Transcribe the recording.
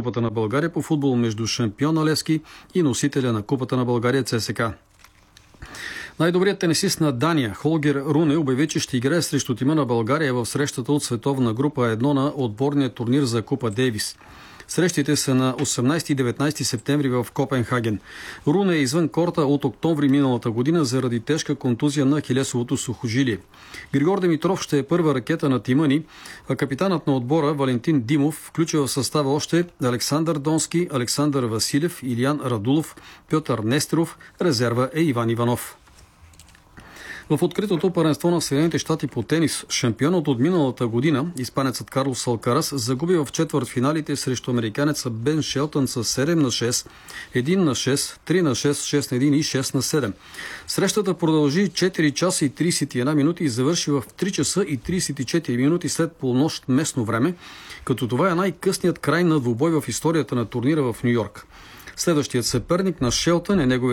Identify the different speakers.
Speaker 1: Купата на България по футбол между шампиона Левски и носителя на Купата на България ЦСКА. Най-добрият тенисист на Дания, Холгер Руне, обяви, че ще играе срещу тима на България в срещата от световна група 1 на отборния турнир за Купа Дейвис. Срещите са на 18 и 19 септември в Копенхаген. Руне е извън корта от октомври миналата година заради тежка контузия на ахилесовото сухожилие. Григор Димитров ще е първа ракета на тима ни, а капитанът на отбора Валентин Димов включва в състава още Александър Донски, Александър Василев, Илиян Радулов, Пьотър Нестеров, резерва е Иван Иванов. В откритото първенство на Съединените щати по тенис, шампионът от миналата година, испанецът Карлос Алкарас, загуби в четвъртфиналите срещу американеца Бен Шелтън с 7-6, 1-6, 3-6, 6-1 и 6-7. Срещата продължи 4 часа и 31 минути и завърши в 3 часа и 34 минути след полунощ местно време, като това е най-късният край на двубой в историята на турнира в Ню Йорк. Следващият съперник на Шелтън е неговият